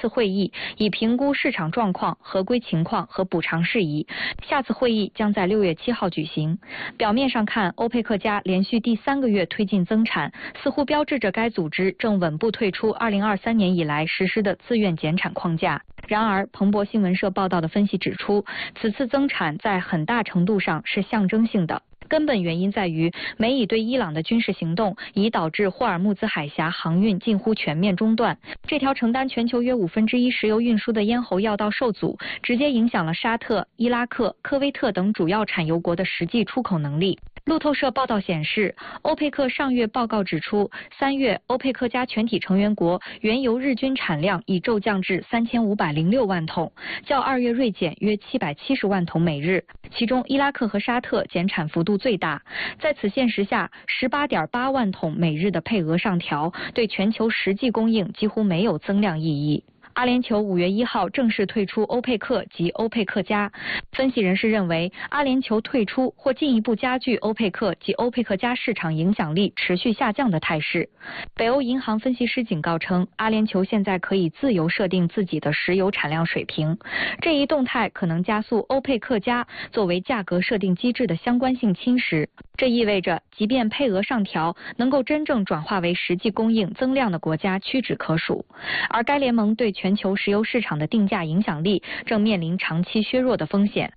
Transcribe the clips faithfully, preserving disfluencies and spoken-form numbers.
次会议，以评估市场状况、合规情况和补偿事宜。下次会议将在六月七号举行。表面上看，欧佩克加连续第三个月推进增产，似乎标志着该组织正稳步退出二零二三年以来实施的自愿减产框架。然而，彭博新闻社报道的分析指出，此次增产在很大程度上是象征性的。根本原因在于，美以对伊朗的军事行动已导致霍尔木兹海峡航运近乎全面中断。这条承担全球约五分之一石油运输的咽喉要道受阻，直接影响了沙特、伊拉克、科威特等主要产油国的实际出口能力。路透社报道显示，欧佩克上月报告指出，三月欧佩克加全体成员国原油日均产量已骤降至三千五百零六万桶，较二月锐减约七百七十万桶每日。其中，伊拉克和沙特减产幅度最大。在此现实下，十八点八万桶每日的配额上调，对全球实际供应几乎没有增量意义。阿联酋五月一号正式退出欧佩克及欧佩克加。分析人士认为，阿联酋退出或进一步加剧欧佩克及欧佩克加市场影响力持续下降的态势。北欧银行分析师警告称，阿联酋现在可以自由设定自己的石油产量水平，这一动态可能加速欧佩克加作为价格设定机制的相关性侵蚀。这意味着，即便配额上调，能够真正转化为实际供应增量的国家屈指可数，而该联盟对全球石油市场的定价影响力正面临长期削弱的风险。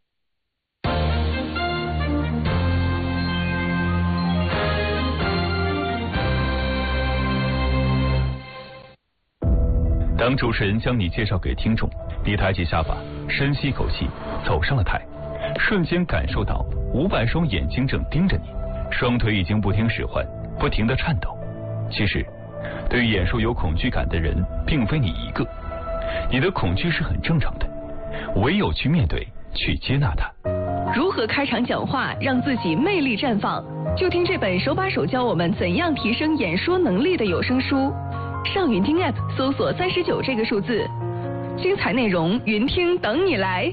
当主持人将你介绍给听众，你抬起下巴，深吸一口气，走上了台，瞬间感受到五百双眼睛正盯着你，双腿已经不听使唤，不停地颤抖。其实，对于演说有恐惧感的人，并非你一个。你的恐惧是很正常的，唯有去面对，去接纳它。 如何开场讲话让自己魅力绽放？就听这本手把手教我们怎样提升演说能力的有声书。上云听 App 搜索三十九这个数字，精彩内容云听等你来。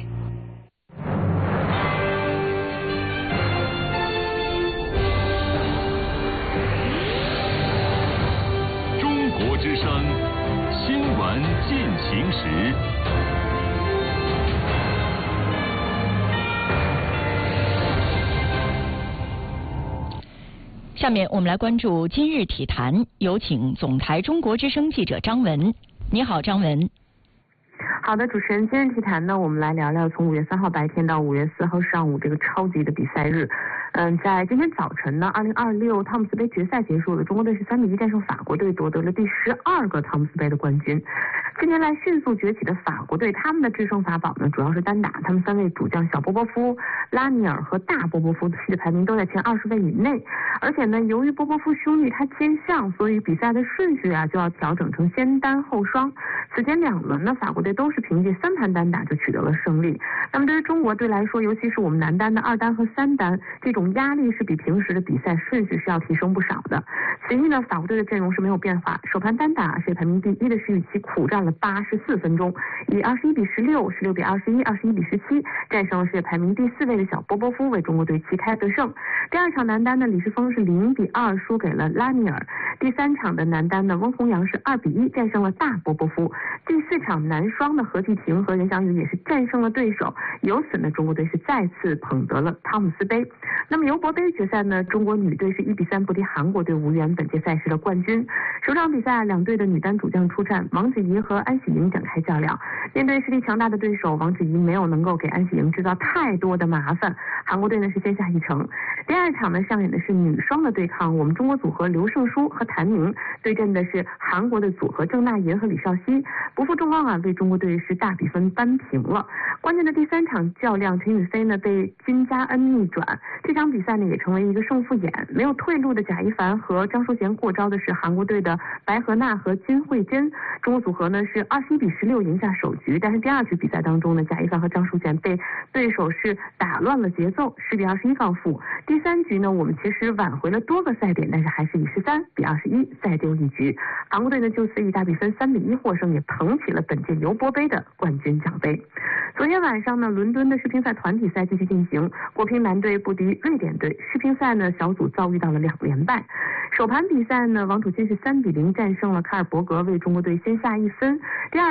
中国之声新闻进行时。 下面我们来关注今日体坛，有请总台中国之声记者张文。你好，张文。 好的，主持人，今日体坛呢，我们来聊聊从五月三号白天到五月四号上午这个超级的比赛日。嗯，在今天早晨呢，二零二六汤姆斯杯决赛结束了，中国队是三比一战胜法国队，夺得了第十二个汤姆斯杯的冠军。近年来迅速崛起的法国队，他们的制胜法宝呢，主要是单打，他们三位主将小波波夫、拉尼尔和大波波夫的世界排名都在前二十位以内。而且呢，由于波波夫兄弟他兼项，所以比赛的顺序啊就要调整成先单后双。此前两轮呢，法国队都是凭借三盘单打就取得了胜利。那么对于中国队来说，尤其是我们男单的二单和三单，这种压力是比平时的比赛顺序是要提升不少的。此役呢，法国队的阵容是没有变化，首盘单打世界排名第一的石宇奇苦战了八十四分钟，以二十一比十六、十六比二十一、二十一比十七战胜了世界排名第四位的小波波夫，为中国队旗开得胜。第二场男单的李世峰是零比二输给了拉尼尔。第三场的男单的翁宏阳是二比一战胜了大波波夫。第四场男双的何继婷和任翔宇也是战胜了对手，由此呢，中国队是再次捧得了汤姆斯杯。那么尤伯杯决赛呢，中国女队是一比三不敌韩国队，无缘本届赛事的冠军。首场比赛，两队的女单主将出战，王子怡和安喜莹展开较量。面对实力强大的对手，王子怡没有能够给安喜莹制造太多的麻烦，韩国队呢是先下一城。第二场呢，上演的是女双的对抗，我们中国组合刘胜书和谭宁对阵的是韩国的组合郑娜银和李绍熙，不负众望啊，为中国队是大比分扳平了。关键的第三场较量，陈雨菲呢被金佳恩逆转，这场比赛呢也成为一个胜负眼。没有退路的贾一凡和张淑贤过招的是韩国队的白荷娜和金惠珍，中国组合呢是二十一比十六赢下首局，但是第二局比赛当中呢，贾一凡和张淑贤被对手是打乱了节奏，十比二十一告负。第三局呢，我们其实挽回了多个赛点，但是还是以十三比二十一再丢一局。韩国队呢就此以大比分三比一获胜，也捧起了本届尤伯杯的冠军奖杯。昨天晚上呢，伦敦的世乒赛团体赛继续进行，国乒男队不敌瑞典队，世乒赛呢小组遭遇到了两连败。首盘比赛呢，王楚钦是三比零战胜了卡尔伯格，为中国队先下一分。第二